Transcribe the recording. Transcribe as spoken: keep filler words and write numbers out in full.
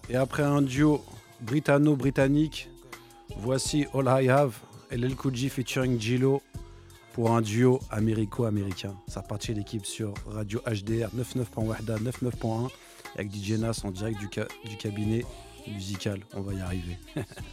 Et après un duo britanno-britannique, voici All I Have et Lil Cool J featuring Gilo pour un duo américo-américain. Ça partit l'équipe sur Radio H D R quatre-vingt-neuf point un, quatre-vingt-neuf point un avec D J Nas en direct du, ca- du cabinet musical. On va y arriver.